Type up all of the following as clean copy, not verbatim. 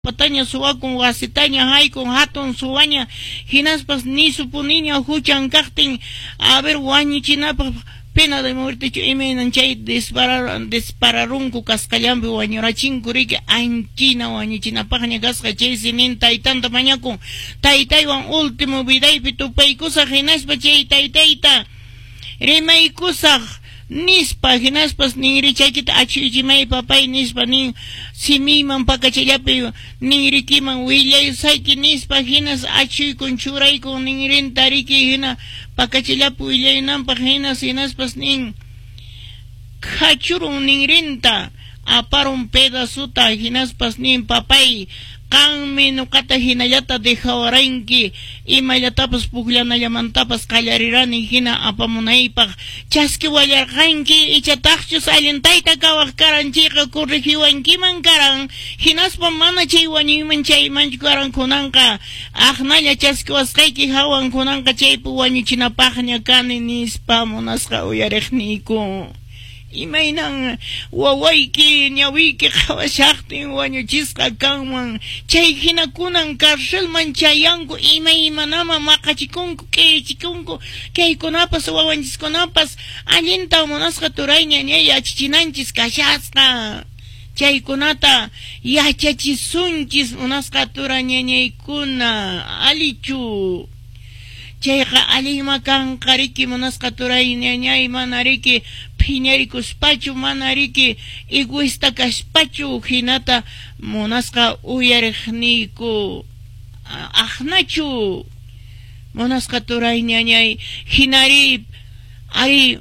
pataña suwa con wasitaña hay con hatun suwaña hinaspas ni supuniña huchan kaqtin a ver wañichinapa pena de muerte imenan chay dispararunku kaskallampi wañurachinku riki anchina wañichinapaqña kasqa chay sinin taytanta mañakun taytaywan último vidaypi tupaykusaq hinaspa chay taytayta rimaykusaq nispa hinaspas ningrichaykita achuychimay papay nispa nin simiyman pakachallapi ningrikiman willaysayki nispa hinas achuykun churaykun ningrinta riki hina pakachallapi willaynanpaq hinaspas nin kachurun ningrinta aparun pedasuta hinaspas nin papay kanmi nuqata hinallata dejawaranki imayllatapas pukllanallamantapas qallarirani hina apamunaypaq chaski wallarqanki ichataqchus allintayta kawaq karanchayqa corrigiwankiman karan hinaspa mana chay wañuyman chaymanchu karan kunanqa aqnalla chaskiwasqayki hawan kunanqa chaypi wañuchinapaqña kani nispa munasqa uyariqniyku imaynan wawayki ñawiyki qhawashaqtin wañuchisqa kanman chay hina kunan karcelman chayanku imaymanama maqachikunku kaychikunku kaykunapas wawanchiskunapas allinta munasqa turayña ña yachachinanchis kashasqa chaykunata yachachisunchis munasqa tura ñañaykuna alichu chayqa alima kanqa riki munasqa turay ñañay mana riki phiñarikuspachu mana riki egoísta kashpachu hinata munasqa uyariqniyku aqnachu munasqa turay ñañay hinari ari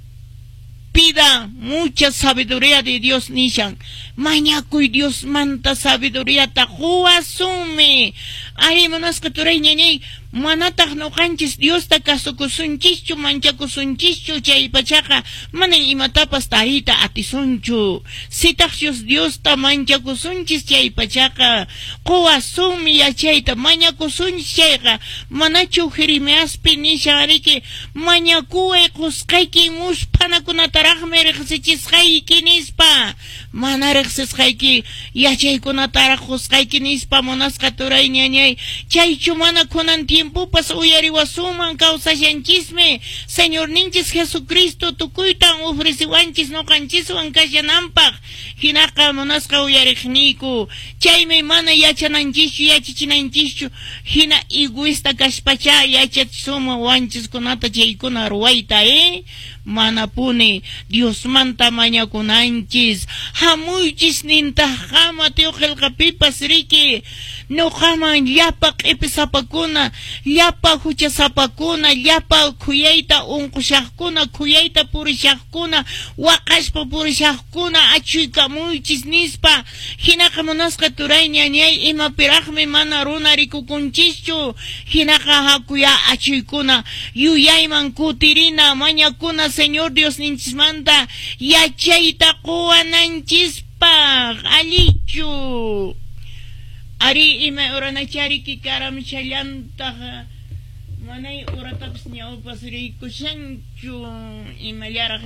pida mucha sabiduría de Dios nishan mañakuy Dios manta sabiduriata huasumi ari munasqa turay ñañay manataq nuqanchis Diosta kasukusunchischu manchakusunchischu chay pachaqa mana imatapas tarita atisunchu sitaqchus Diosta manchakusunchis chay pachaqa quwasumi yachayta mañakusunchis chayqa manachu hirimeaspi nisha riki mañakuway qusqayki mushpanakunataraqmi riqsichisqayki nispa mana riqsisqayki yachaykunataraq qusqayki nispa munasqa turay ñañay chaychu mana kunan tiempopas uyariwasuman kawsashanchismi Señor ninchis Jesucristo tukuytan ofreciwanchis nuqanchiswan kashananpaq hinaqa munasqa uyariqniyku chaymi mana yachananchischu yachachinanchishchu hina egoísta kashpacha yachachisuma wanchiskunata chaykuna ruwayta mana puni Dios manta mañakunanchis hamuychis nintaqama tiuqillqapipas riki nuqaman llapa q'ipisapakuna llapa huchasapakuna llapa khuyayta unqushaqkuna khuyayta purishaqkuna waqashpa purishaqkuna achuykamuychis nispa hinaqa munasqa turay ñañay imapiraqmi mana runa rikukunchischu hinaqa hakuya achuykuna yuyayman kutirina mañakuna Señor Dios ninchismanta yachayta quwananchispaq alichu ari ima uranachariki karamshallantaq manay uratapas ñawpas riykushanchu imallaraq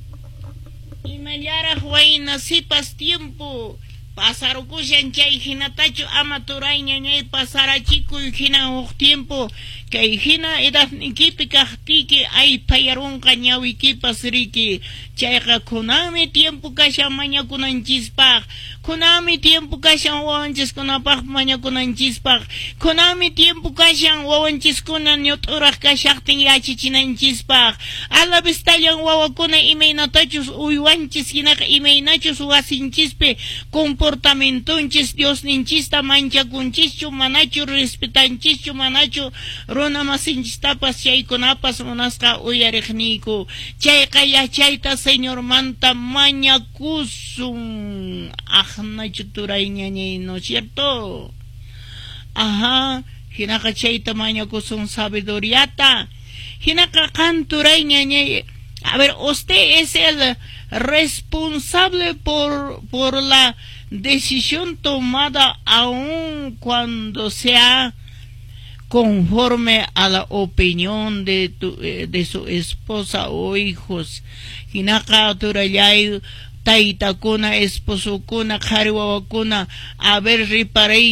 wayna sipas tiempo pasarukushan chay hinatachu ama turay ñañay pasarachikuy hina huk tiempo kay hina edadnikipi kaqtiki ay payarunqa ñawikipas riki chayqa kunami tiempo kashan mañakunanchispaq kunami tiempo kashan wawanchiskunapaq mañakunanchispaq kunami tiempo kashan wawanchiskuna ñut'uraq kashaqtin yachachinanchispaq alabistallan wawakuna imaynatachus uywanchis hinaqa imaynachus wasinchispi comportamentunchis Dios ninchista manchakunchischu manachu respetanchischu manachu runa masinchistapas chaykunapas munasqa uyariqniyku chayqa yachayta Señor manta mañakusun aqnachu turay ñañay ¿no es cierto? Ajá hinaqa chayta mañakusun sabiduriata hinaqa qan turay ñañay a ver usted es el responsable por la decisión tomada aun cuando sea conforme a la opinión de su esposa o hijos. Hinaka turayay taytakuna, esposokuna, qhari wawakuna, a ver riparay